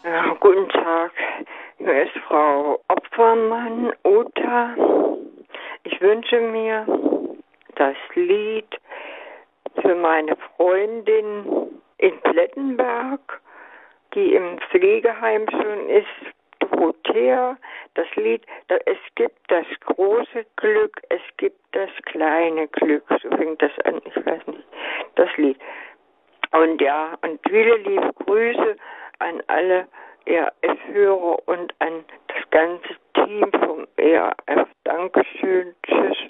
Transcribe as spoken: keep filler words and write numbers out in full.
Ja, guten Tag, hier ist Frau Opfermann, Uta. Ich wünsche mir das Lied für meine Freundin in Plettenberg, die im Pflegeheim schon ist, Dorothea. Das Lied, es gibt das große Glück, es gibt das kleine Glück. So fängt das an, ich weiß nicht, das Lied. Und ja, und viele liebe Grüße an alle E R F-Hörer und an das ganze Team vom E R F. Dankeschön, tschüss.